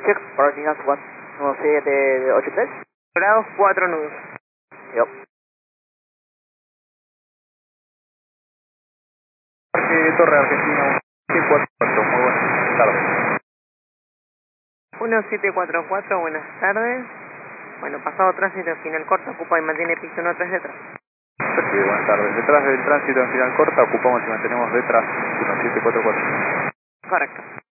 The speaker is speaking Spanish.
check, parking house 11783. Grados 4 nudos. Yo. Parque Torre Argentina 1744, muy buenas tardes. 1744, buenas tardes. Bueno, pasado tránsito en final corta, ocupa y mantiene piso 13 detrás. Sí, buenas tardes. Detrás del tránsito en final corta, ocupamos y mantenemos detrás 1744. Correcto.